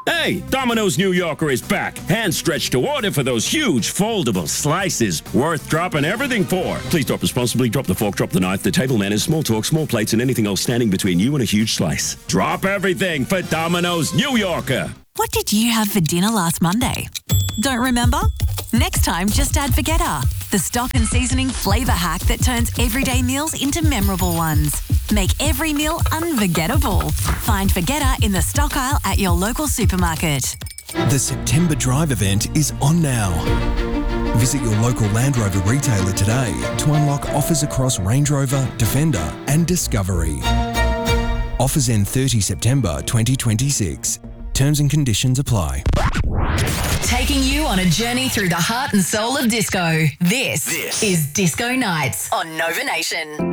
Hey, Domino's New Yorker is back. Hand stretched to order for those huge foldable slices. Worth dropping everything for. Please drop responsibly. Drop the fork, drop the knife, the table manners, small talk, small plates, and anything else standing between you and a huge slice. Drop everything for Domino's New Yorker. What did you have for dinner last Monday? Don't remember? Next time, just add Forgetter, the stock and seasoning flavour hack that turns everyday meals into memorable ones. Make every meal unforgettable. Find Forgetter in the stock aisle at your local supermarket. The September Drive event is on now. Visit your local Land Rover retailer today to unlock offers across Range Rover, Defender and Discovery. Offers end 30 September 2026. Terms and conditions apply. Taking you on a journey through the heart and soul of disco. This is Disco Nights on Nova Nation.